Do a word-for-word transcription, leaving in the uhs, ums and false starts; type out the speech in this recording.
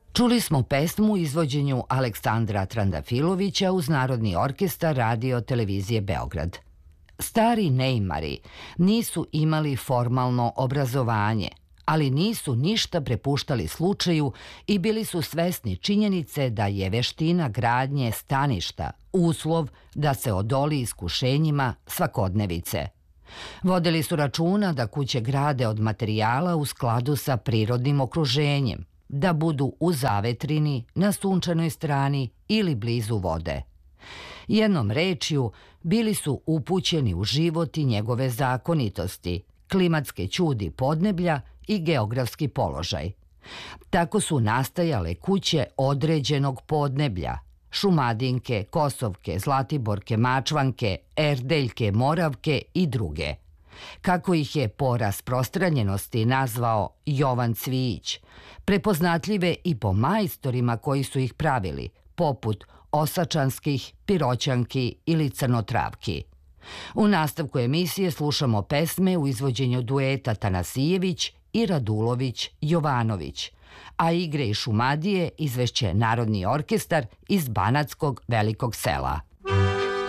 Čuli smo pesmu u izvođenju Aleksandra Trandafilovića uz Narodni orkestar Radio televizije Beograd. Stari neimari nisu imali formalno obrazovanje, ali nisu ništa prepuštali slučaju i bili su svesni činjenice da je veština gradnje staništa uslov da se odoli iskušenjima svakodnevice. Vodili su računa da kuće grade od materijala u skladu sa prirodnim okruženjem, da budu u zavetrini, na sunčanoj strani ili blizu vode. Jednom rečju, bili su upućeni u život i njegove zakonitosti, klimatske ćudi podneblja i geografski položaj. Tako su nastajale kuće određenog podneblja, Šumadinke, Kosovke, Zlatiborke, Mačvanke, Erdeljke, Moravke i druge. Kako ih je po rasprostranjenosti nazvao Jovan Cvijić, prepoznatljive i po majstorima koji su ih pravili, poput Osačanskih, Piroćanki ili Crnotravki. U nastavku emisije slušamo pesme u izvođenju dueta Tanasijević i Radulović-Jovanović, a igre iz Šumadije izvešće Narodni orkestar iz Banatskog Velikog sela.